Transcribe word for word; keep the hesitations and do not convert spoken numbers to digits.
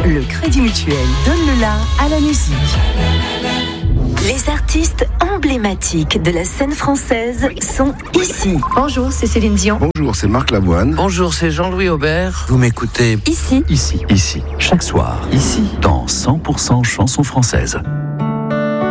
Le Crédit Mutuel donne le la à la musique. Les artistes emblématiques de la scène française sont ici. Bonjour, c'est Céline Dion. Bonjour, c'est Marc Lavoine. Bonjour, c'est Jean-Louis Aubert. Vous m'écoutez Ici. Ici, ici, chaque soir, ici, dans cent pour cent chansons françaises.